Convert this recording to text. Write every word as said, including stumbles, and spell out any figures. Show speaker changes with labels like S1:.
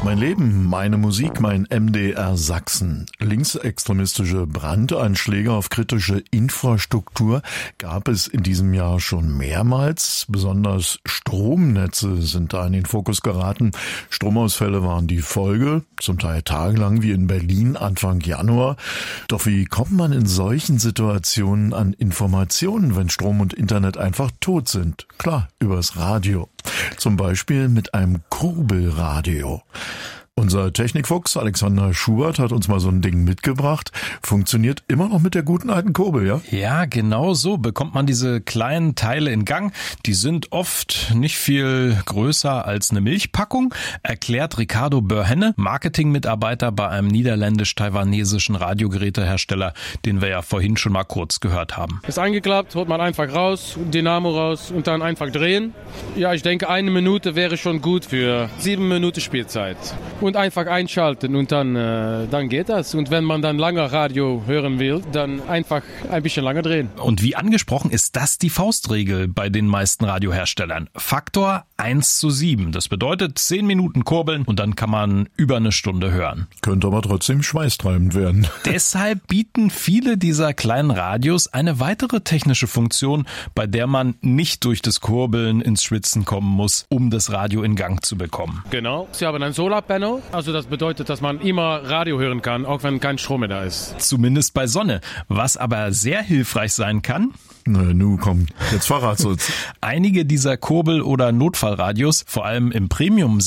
S1: Mein Leben, meine Musik, mein M D R Sachsen. Linksextremistische Brandanschläge auf kritische Infrastruktur gab es in diesem Jahr schon mehrmals. Besonders Stromnetze sind da in den Fokus geraten. Stromausfälle waren die Folge, zum Teil tagelang wie in Berlin Anfang Januar. Doch wie kommt man in solchen Situationen an Informationen, wenn Strom und Internet einfach tot sind? Klar, übers Radio. Zum Beispiel mit einem Kurbelradio. Unser Technikfuchs Alexander Schubert hat uns mal so ein Ding mitgebracht. Funktioniert immer noch mit der guten alten Kurbel, ja?
S2: Ja, genau so bekommt man diese kleinen Teile in Gang. Die sind oft nicht viel größer als eine Milchpackung, erklärt Ricardo Börhenne, Marketingmitarbeiter bei einem niederländisch-taiwanesischen Radiogerätehersteller, den wir ja vorhin schon mal kurz gehört haben.
S3: Ist eingeklappt, holt man einfach raus, Dynamo raus und dann einfach drehen. Ja, ich denke, eine Minute wäre schon gut für sieben Minuten Spielzeit. Und einfach einschalten und dann, äh, dann geht das. Und wenn man dann lange Radio hören will, dann einfach ein bisschen lange drehen.
S2: Und wie angesprochen ist das die Faustregel bei den meisten Radioherstellern. Faktor eins zu sieben. Das bedeutet zehn Minuten kurbeln und dann kann man über eine Stunde hören.
S1: Könnte aber trotzdem schweißtreibend werden.
S2: Deshalb bieten viele dieser kleinen Radios eine weitere technische Funktion, bei der man nicht durch das Kurbeln ins Schwitzen kommen muss, um das Radio in Gang zu bekommen.
S3: Genau. Sie haben ein Solarpanel. Also das bedeutet, dass man immer Radio hören kann, auch wenn kein Strom mehr da ist.
S2: Zumindest bei Sonne. Was aber sehr hilfreich sein kann...
S1: Na, nu komm, jetzt verrat's uns.
S2: Einige dieser Kurbel- oder Notfallradios, vor allem im Premium